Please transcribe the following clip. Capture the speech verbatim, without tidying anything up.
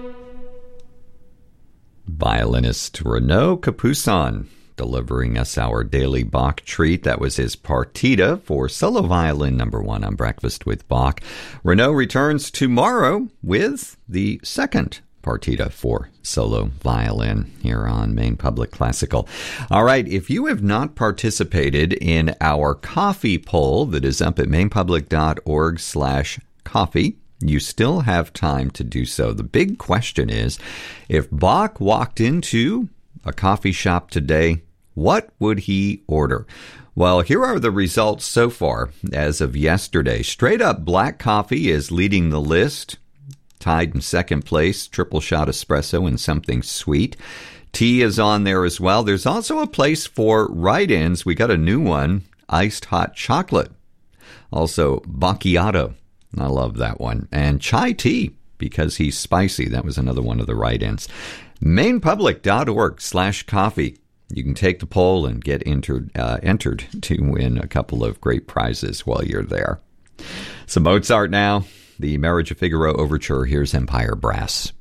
Violinist Renaud Capuçon delivering us our daily Bach treat. That was his partita for solo violin number one on Breakfast with Bach. Renaud returns tomorrow with the second partita for solo violin here on Maine Public Classical. All right, if you have not participated in our coffee poll that is up at mainpublic.org slash coffee, you still have time to do so. The big question is, if Bach walked into a coffee shop today, what would he order? Well, here are the results so far as of yesterday. Straight up black coffee is leading the list. Tied in second place, triple shot espresso and something sweet. Tea is on there as well. There's also a place for write-ins. We got a new one, iced hot chocolate. Also, macchiato. I love that one. And chai tea, because he's spicy. That was another one of the write-ins. mainpublic.org slash coffee. You can take the poll and get entered, uh, entered to win a couple of great prizes while you're there. Some Mozart now. The Marriage of Figaro Overture. Here's Empire Brass.